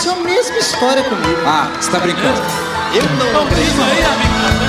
aconteceu a mesma história comigo. Ah, você tá brincando. Eu não acredito. Isso aí, amigo.